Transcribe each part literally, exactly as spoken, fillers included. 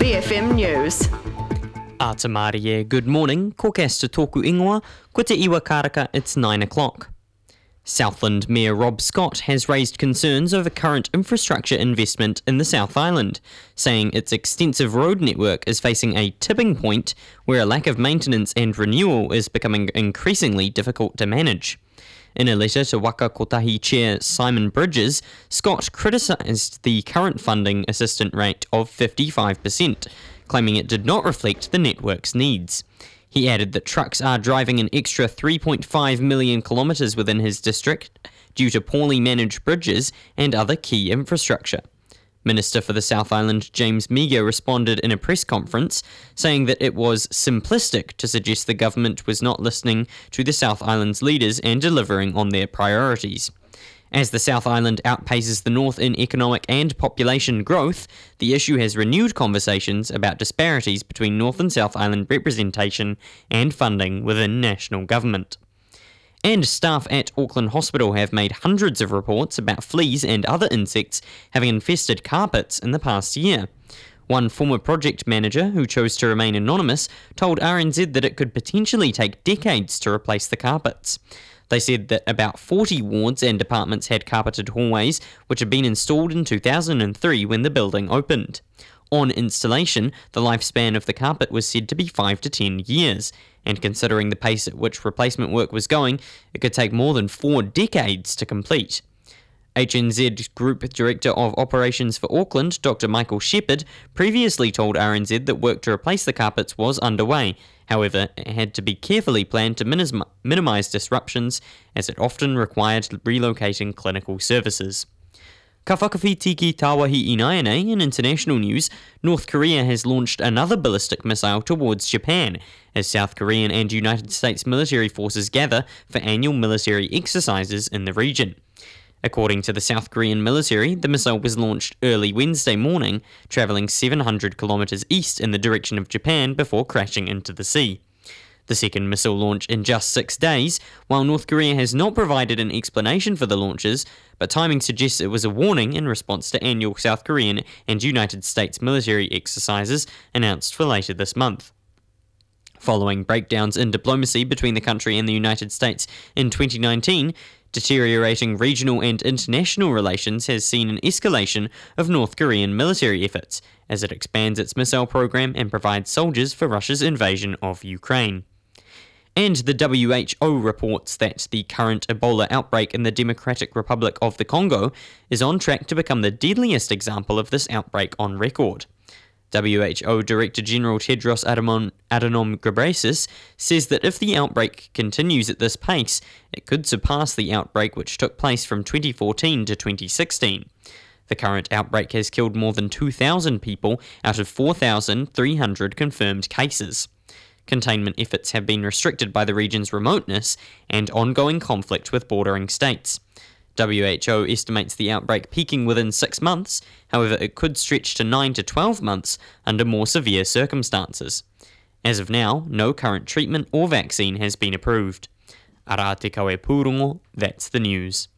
B F M News. A te Māori e, good morning, ko kasta tōku ingoa, ko te iwa karaka, it's nine o'clock. Southland Mayor Rob Scott has raised concerns over current infrastructure investment in the South Island, saying its extensive road network is facing a tipping point where a lack of maintenance and renewal is becoming increasingly difficult to manage. In a letter to Waka Kotahi Chair Simon Bridges, Scott criticised the current funding assistant rate of fifty-five percent, claiming it did not reflect the network's needs. He added that trucks are driving an extra three point five million kilometres within his district due to poorly managed bridges and other key infrastructure. Minister for the South Island James Meagher responded in a press conference, saying that it was simplistic to suggest the government was not listening to the South Island's leaders and delivering on their priorities. As the South Island outpaces the North in economic and population growth, the issue has renewed conversations about disparities between North and South Island representation and funding within national government. And staff at Auckland Hospital have made hundreds of reports about fleas and other insects having infested carpets in the past year. One former project manager, who chose to remain anonymous, told R N Z that it could potentially take decades to replace the carpets. They said that about forty wards and departments had carpeted hallways, which had been installed in two thousand three when the building opened. On installation, the lifespan of the carpet was said to be five to ten years, and considering the pace at which replacement work was going, it could take more than four decades to complete. H N Z Group Director of Operations for Auckland, Doctor Michael Shepherd, previously told R N Z that work to replace the carpets was underway. However, it had to be carefully planned to minim- minimise disruptions, as it often required relocating clinical services. Ka whakawhitiki tāwahi inaine in international news, North Korea has launched another ballistic missile towards Japan, as South Korean and United States military forces gather for annual military exercises in the region. According to the South Korean military, the missile was launched early Wednesday morning, travelling seven hundred kilometres east in the direction of Japan before crashing into the sea. The second missile launch in just six days, while North Korea has not provided an explanation for the launches, but timing suggests it was a warning in response to annual South Korean and United States military exercises announced for later this month. Following breakdowns in diplomacy between the country and the United States in twenty nineteen, deteriorating regional and international relations has seen an escalation of North Korean military efforts as it expands its missile program and provides soldiers for Russia's invasion of Ukraine. And the W H O reports that the current Ebola outbreak in the Democratic Republic of the Congo is on track to become the deadliest example of this outbreak on record. W H O Director General Tedros Adhanom Ghebreyesus says that if the outbreak continues at this pace, it could surpass the outbreak which took place from twenty fourteen to twenty sixteen. The current outbreak has killed more than two thousand people out of four thousand three hundred confirmed cases. Containment efforts have been restricted by the region's remoteness and ongoing conflict with bordering states. W H O estimates the outbreak peaking within six months, however it could stretch to nine to twelve months under more severe circumstances. As of now, no current treatment or vaccine has been approved. Ara te kawe pūrongo, that's the news.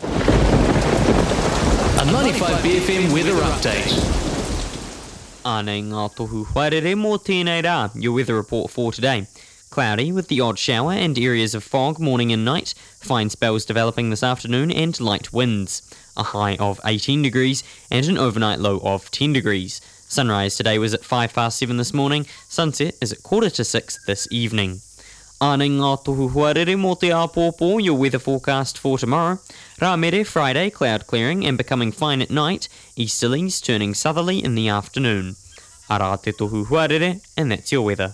A ninety-five B F M weather update. Ānei ngā tohu whaerere mō tēnei rā, your weather report for today. Cloudy with the odd shower and areas of fog morning and night, fine spells developing this afternoon and light winds. A high of eighteen degrees and an overnight low of ten degrees. Sunrise today was at five past seven this morning, sunset is at quarter to six this evening. Ānei ngā tohu huarere mō te āpōpō, your weather forecast for tomorrow. Rā mere Friday, cloud clearing and becoming fine at night, easterlies turning southerly in the afternoon. Ara te tohu huarere, and that's your weather.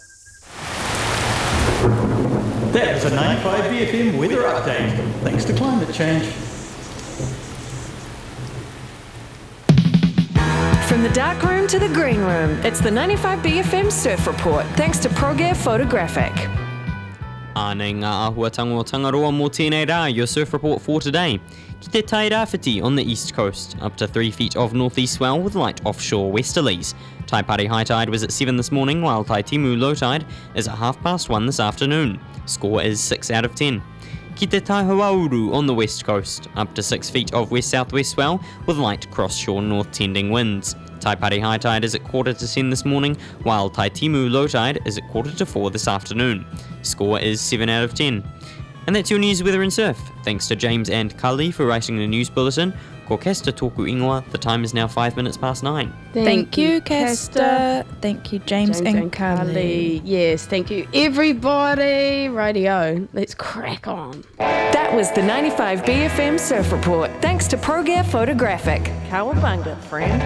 That was a ninety-five B F M weather update, thanks to climate change. From the dark room to the green room, it's the ninety-five B F M Surf Report, thanks to ProGear Photographic. Ānei ngā āhuatanga o Tangaroa mō tēnei rā, your surf report for today. Ki te Tairāwhiti on the east coast, up to three feet of northeast swell with light offshore westerlies. Taipari high tide was at seven this morning, while Taitimu low tide is at half past one this afternoon. Score is six out of ten. Ki te Taihuauru on the west coast, up to six feet of west-southwest swell with light cross-shore north-tending winds. Taipari high tide is at quarter to ten this morning, while Taitimu low tide is at quarter to four this afternoon. Score is seven out of ten. And that's your news, weather and surf. Thanks to James and Kali for writing the news bulletin. Ko Kesta tōku ingoa, the time is now five minutes past nine. Thank, thank you, Kesta. Thank you, James, James and, and Carly. Yes, thank you, everybody. Radio, let's crack on. That was the ninety-five B F M Surf Report, thanks to ProGear Photographic. Cowabunga, friend.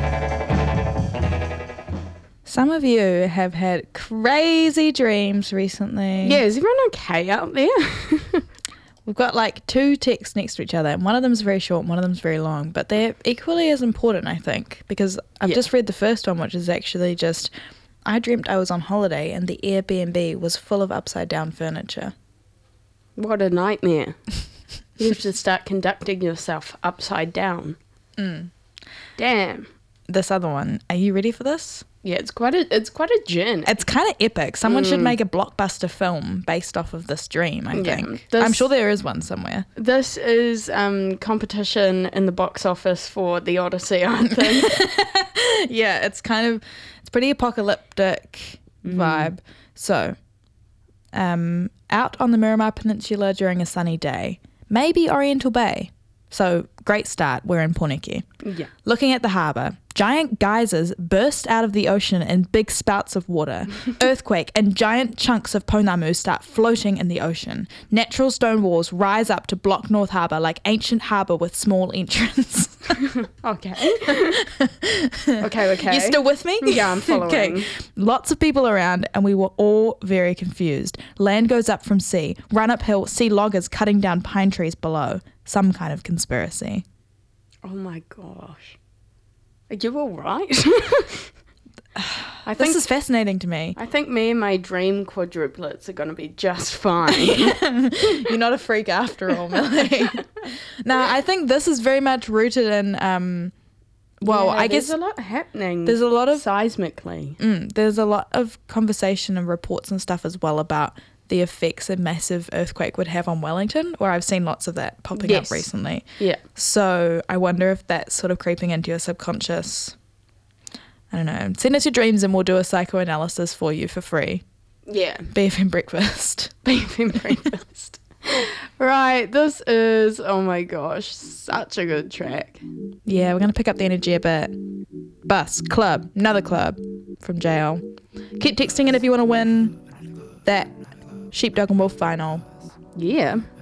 Some of you have had crazy dreams recently. Yeah, is everyone okay out there? We've got like two texts next to each other, and one of them is very short and one of them is very long, but they're equally as important, I think, because I've yeah. just read the first one, which is actually just, I dreamt I was on holiday and the Airbnb was full of upside down furniture. What a nightmare. You have to start conducting yourself upside down. Mm. Damn. This other one, are you ready for this? Yeah, it's quite a it's quite a journey. It's kind of epic. Someone mm. should make a blockbuster film based off of this dream, I yeah, think. This, I'm sure there is one somewhere. This is um, competition in the box office for The Odyssey, I think. Yeah, it's kind of, it's pretty apocalyptic mm. vibe. So, um, out on the Miramar Peninsula during a sunny day, maybe Oriental Bay. So, great start. We're in Poneke. Yeah. Looking at the harbour, giant geysers burst out of the ocean in big spouts of water. Earthquake and giant chunks of pounamu start floating in the ocean. Natural stone walls rise up to block North Harbour like ancient harbour with small entrance. Okay. okay, okay. You still with me? Yeah, I'm following. Okay. Lots of people around and we were all very confused. Land goes up from sea. Run uphill, see loggers cutting down pine trees below. Some kind of conspiracy. Oh my gosh. Are you all right? I think this is fascinating to me. I think me and my dream quadruplets are going to be just fine. You're not a freak after all, Millie. No, I think this is very much rooted in, um, well, yeah, I there's guess... There's a lot happening. There's a lot of... Seismically. Mm, there's a lot of conversation and reports and stuff as well about the effects a massive earthquake would have on Wellington, where I've seen lots of that popping yes. up recently. Yeah. So I wonder if that's sort of creeping into your subconscious. I don't know. Send us your dreams and we'll do a psychoanalysis for you for free. Yeah. B F M Breakfast. B F M Breakfast. Right, this is, oh my gosh, such a good track. Yeah, we're going to pick up the energy a bit. Bus, club, another club from J L. Keep texting it if you want to win that Sheepdog and Wolf final. Yeah.